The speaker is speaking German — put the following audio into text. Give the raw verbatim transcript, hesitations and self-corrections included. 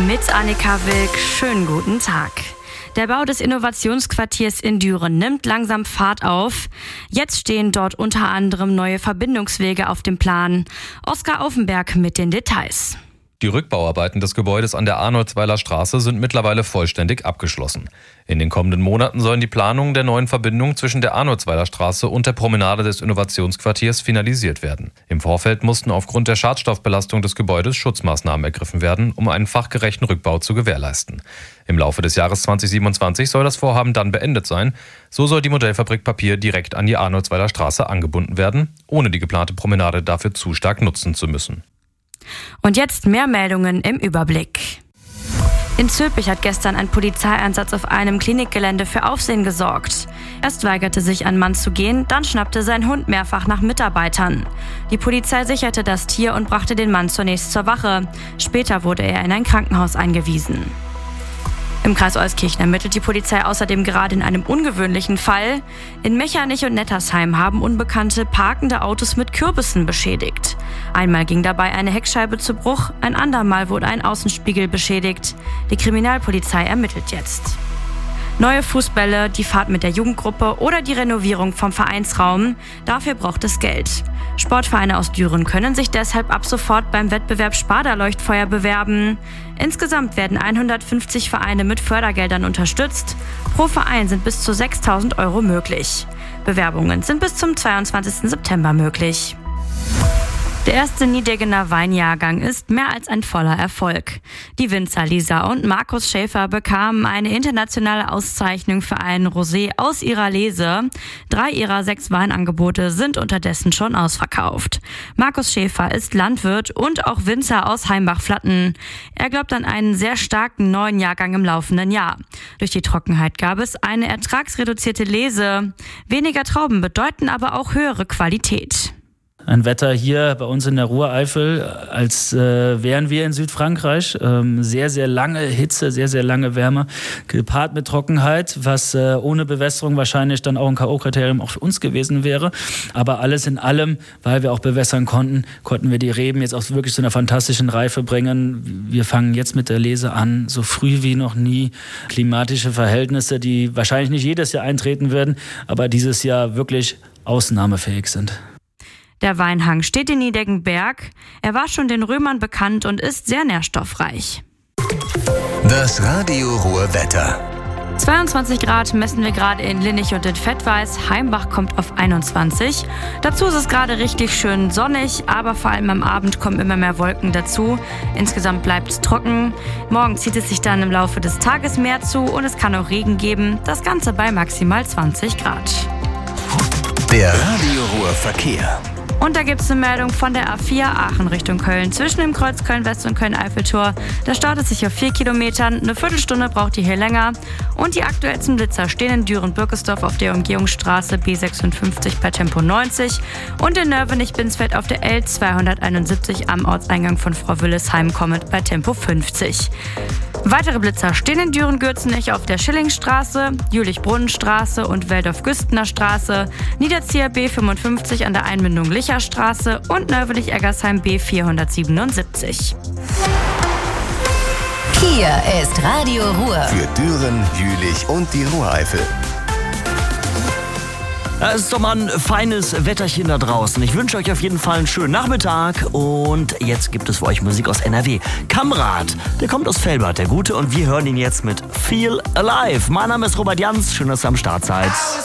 mit Annika Wilk. Schönen guten Tag. Der Bau des Innovationsquartiers in Düren nimmt langsam Fahrt auf. Jetzt stehen dort unter anderem neue Verbindungswege auf dem Plan. Oskar Aufenberg mit den Details. Die Rückbauarbeiten des Gebäudes an der Arnoldsweiler Straße sind mittlerweile vollständig abgeschlossen. In den kommenden Monaten sollen die Planungen der neuen Verbindung zwischen der Arnoldsweiler Straße und der Promenade des Innovationsquartiers finalisiert werden. Im Vorfeld mussten aufgrund der Schadstoffbelastung des Gebäudes Schutzmaßnahmen ergriffen werden, um einen fachgerechten Rückbau zu gewährleisten. Im Laufe des Jahres zwanzig siebenundzwanzig soll das Vorhaben dann beendet sein. So soll die Modellfabrik Papier direkt an die Arnoldsweiler Straße angebunden werden, ohne die geplante Promenade dafür zu stark nutzen zu müssen. Und jetzt mehr Meldungen im Überblick. In Zülpich hat gestern ein Polizeieinsatz auf einem Klinikgelände für Aufsehen gesorgt. Erst weigerte sich ein Mann zu gehen, dann schnappte sein Hund mehrfach nach Mitarbeitern. Die Polizei sicherte das Tier und brachte den Mann zunächst zur Wache. Später wurde er in ein Krankenhaus eingewiesen. Im Kreis Euskirchen ermittelt die Polizei außerdem gerade in einem ungewöhnlichen Fall. In Mechernich und Nettersheim haben Unbekannte parkende Autos mit Kürbissen beschädigt. Einmal ging dabei eine Heckscheibe zu Bruch, ein andermal wurde ein Außenspiegel beschädigt. Die Kriminalpolizei ermittelt jetzt. Neue Fußbälle, die Fahrt mit der Jugendgruppe oder die Renovierung vom Vereinsraum, dafür braucht es Geld. Sportvereine aus Düren können sich deshalb ab sofort beim Wettbewerb Sparda-Leuchtfeuer bewerben. Insgesamt werden hundertfünfzig Vereine mit Fördergeldern unterstützt. Pro Verein sind bis zu sechstausend Euro möglich. Bewerbungen sind bis zum zweiundzwanzigsten September möglich. Der erste Nideggener Weinjahrgang ist mehr als ein voller Erfolg. Die Winzer Lisa und Markus Schäfer bekamen eine internationale Auszeichnung für einen Rosé aus ihrer Lese. Drei ihrer sechs Weinangebote sind unterdessen schon ausverkauft. Markus Schäfer ist Landwirt und auch Winzer aus Heimbach-Flatten. Er glaubt an einen sehr starken neuen Jahrgang im laufenden Jahr. Durch die Trockenheit gab es eine ertragsreduzierte Lese. Weniger Trauben bedeuten aber auch höhere Qualität. Ein Wetter hier bei uns in der Ruhreifel, als äh, wären wir in Südfrankreich. Ähm, sehr, sehr lange Hitze, sehr, sehr lange Wärme, gepaart mit Trockenheit, was äh, ohne Bewässerung wahrscheinlich dann auch ein K O-Kriterium auch für uns gewesen wäre. Aber alles in allem, weil wir auch bewässern konnten, konnten wir die Reben jetzt auch wirklich zu einer fantastischen Reife bringen. Wir fangen jetzt mit der Lese an, so früh wie noch nie. Klimatische Verhältnisse, die wahrscheinlich nicht jedes Jahr eintreten werden, aber dieses Jahr wirklich ausnahmefähig sind. Der Weinhang steht in Nideggenberg. Er war schon den Römern bekannt und ist sehr nährstoffreich. Das Radio Ruhr Wetter. zweiundzwanzig Grad messen wir gerade in Linnich und in Fettweiß. Heimbach kommt auf einundzwanzig. Dazu ist es gerade richtig schön sonnig, aber vor allem am Abend kommen immer mehr Wolken dazu. Insgesamt bleibt es trocken. Morgen zieht es sich dann im Laufe des Tages mehr zu und es kann auch Regen geben. Das Ganze bei maximal zwanzig Grad. Der Radio Ruhr Verkehr. Und da gibt es eine Meldung von der A vier Aachen Richtung Köln. Zwischen dem Kreuz Köln-West und Köln-Eiffeltor. Da staut es sich auf vier Kilometern. Eine Viertelstunde braucht ihr hier länger. Und die aktuellsten Blitzer stehen in Düren-Birkesdorf auf der Umgehungsstraße B sechsundfünfzig bei Tempo neunzig. Und in Nörvenich-Binsfeld auf der L zweihunderteinundsiebzig am Ortseingang von Frau Wüllesheim kommend bei Tempo fünfzig. Weitere Blitzer stehen in Düren-Gürzenich auf der Schillingstraße, Jülich-Brunnenstraße und Welldorf-Güstener Straße, Niederzieher B fünfundfünfzig an der Einmündung Licherstraße und Nörvenich-Eggersheim B vierhundertsiebenundsiebzig. Hier ist Radio Ruhr. Für Düren, Jülich und die Ruhreifel. Es ist doch mal ein feines Wetterchen da draußen. Ich wünsche euch auf jeden Fall einen schönen Nachmittag. Und jetzt gibt es für euch Musik aus N R W. Kamrat, der kommt aus Velbert, der Gute. Und wir hören ihn jetzt mit Feel Alive. Mein Name ist Robert Jans. Schön, dass ihr am Start seid.